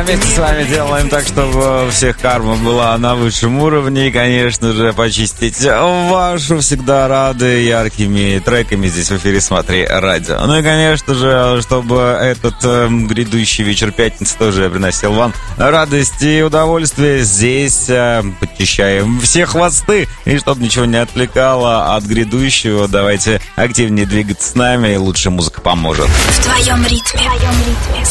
вместе с вами делаем так, чтобы у всех карма была на высшем уровне. И, конечно же, почистить вашу всегда рады яркими треками здесь в эфире «Смотри радио». Ну и, конечно же, чтобы этот грядущий вечер пятницы тоже приносил вам радость и удовольствие, здесь подчищаем все хвосты. И чтобы ничего не отвлекало от грядущего, давайте активнее двигаться с нами, и лучше музыка поможет. В твоем ритме.